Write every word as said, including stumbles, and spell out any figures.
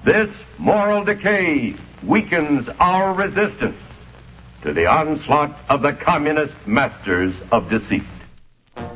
This moral decay weakens our resistance to the onslaught of the communist masters of deceit.